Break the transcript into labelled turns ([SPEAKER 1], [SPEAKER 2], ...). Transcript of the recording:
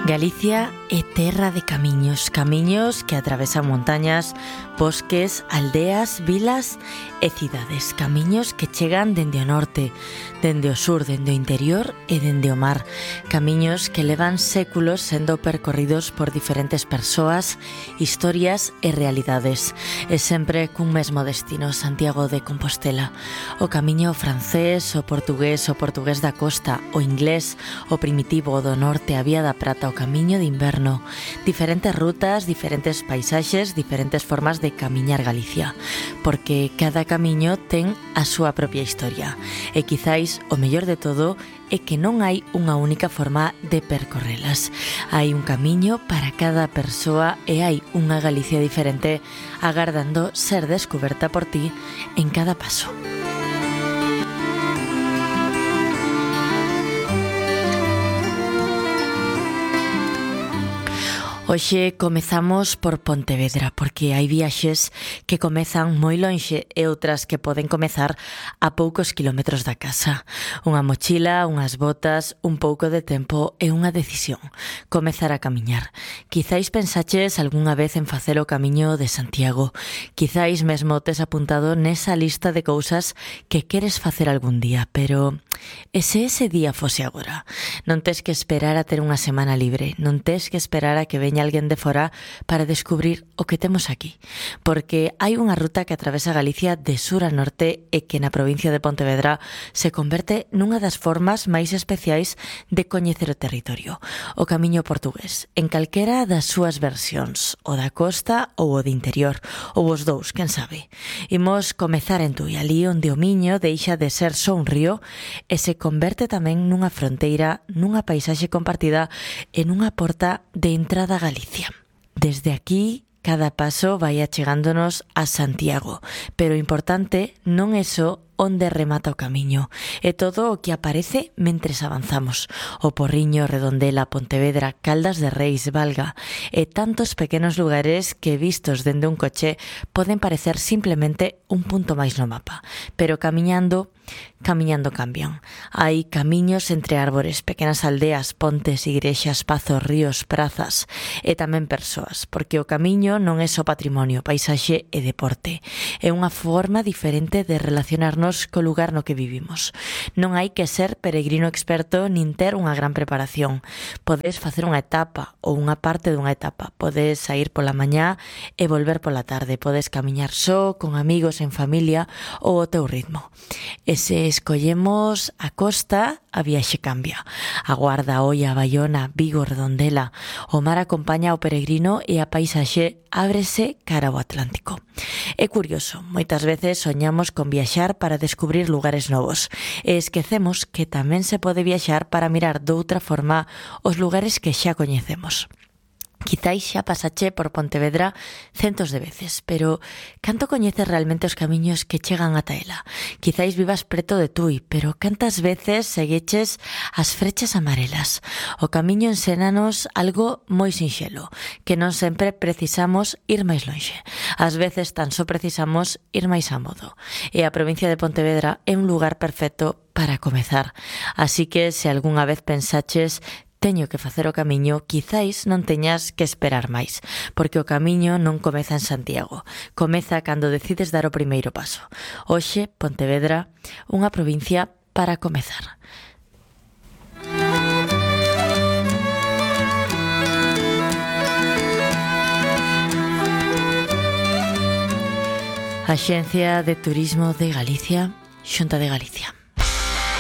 [SPEAKER 1] Galicia é terra de camiños que atravesan montañas, bosques, aldeas, vilas e cidades. Camiños que chegan dende o norte, dende o sur, dende o interior e dende o mar. Camiños que levan séculos sendo percorridos por diferentes persoas, historias e realidades. E sempre cun mesmo destino, Santiago de Compostela. O camiño francés, o portugués da costa, o inglés, o primitivo do norte, a Vía da Prata, o camiño de inverno. Diferentes rutas, diferentes paisaxes, diferentes formas de camiñar Galicia, porque cada camiño ten a súa propia historia. E quizáis o mellor de todo é que non hai unha única forma de percorrelas. Hai un camiño para cada persoa e hai unha Galicia diferente agardando ser descuberta por ti en cada paso. Hoxe comezamos por Pontevedra, porque hai viaxes que comezan moi lonxe e outras que poden comezar a poucos kilómetros da casa. Unha mochila, unhas botas, un pouco de tempo e unha decisión: comezar a camiñar. Quizáis pensaches algunha vez en facer o camiño de Santiago. Quizáis mesmo tes apuntado nesa lista de cousas que queres facer algún día, pero e se ese día fose agora? Non tes que esperar a ter unha semana libre, non tes que esperar a que veña alguén de fora para descubrir o que temos aquí, porque hai unha ruta que atravesa Galicia de sur a norte e que na provincia de Pontevedra se converte nunha das formas máis especiais de coñecer o territorio, o camiño portugués, en calquera das súas versións, o da costa ou o de interior, ou os dous, quen sabe. Imos comezar en Tui, ali onde o Miño deixa de ser só un río e se converte tamén nunha fronteira, nunha paisaxe compartida e nunha porta de entrada a Galicia. Desde aquí, cada paso vai achegándonos a Santiago, pero o importante non é só onde remata o camiño, é todo o que aparece mentres avanzamos. O Porriño, Redondela, Pontevedra, Caldas de Reis, Valga e tantos pequenos lugares que vistos dende un coche poden parecer simplemente un punto máis no mapa, pero camiñando cambian. Hai camiños entre árbores, pequenas aldeas, pontes, igrexas, pazos, ríos, prazas e tamén persoas, porque o camiño non é só patrimonio, paisaxe e deporte. É unha forma diferente de relacionarnos co lugar no que vivimos. Non hai que ser peregrino experto nin ter unha gran preparación. Podes facer unha etapa ou unha parte dunha etapa. Podes sair pola mañá e volver pola tarde. Podes camiñar só, con amigos, en familia ou ao teu ritmo. E se escollemos a costa, a viaxe cambia. A Guarda, Oia, Baiona, Vigo, Redondela. O mar acompaña ao peregrino e a paisaxe ábrese cara ao Atlántico. É curioso, moitas veces soñamos con viaxar para descubrir lugares novos e esquecemos que tamén se pode viaxar para mirar doutra forma os lugares que xa coñecemos. Quizáis xa pasache por Pontevedra centos de veces, pero canto coñeces realmente os camiños que chegan ata ela? Quizáis vivas preto de Tui, pero cantas veces segueches as frechas amarelas? O camiño ensénanos algo moi sinxelo, que non sempre precisamos ir máis lonxe. Ás veces tan só precisamos ir máis a modo. E a provincia de Pontevedra é un lugar perfecto para comezar. Así que se algunha vez pensaches teño que facer o camiño, quizáis non teñas que esperar máis, porque o camiño non comeza en Santiago, comeza cando decides dar o primeiro paso. Hoxe, Pontevedra, unha provincia para comezar. Axencia de Turismo de Galicia, Xunta de Galicia.